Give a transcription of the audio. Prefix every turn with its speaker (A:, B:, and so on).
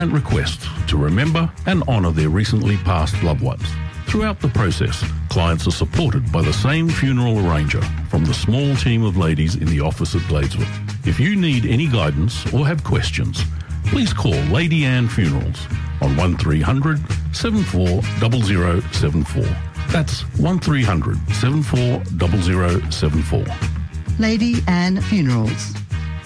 A: and request to remember and honour their recently passed loved ones. Throughout the process, clients are supported by the same funeral arranger from the small team of ladies in the office at Bladeswood. If you need any guidance or have questions, please call Lady Anne Funerals on 1300 740074. That's 1300 740074.
B: Lady Anne Funerals.